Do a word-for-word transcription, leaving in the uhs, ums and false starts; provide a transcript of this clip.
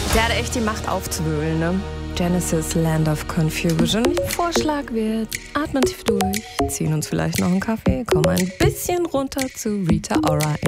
Der hat echt die Macht aufzuwühlen, ne? Genesis, Land of Confusion. Vorschlag wird, atmen tief durch, ziehen uns vielleicht noch einen Kaffee, kommen ein bisschen runter zu Rita Ora in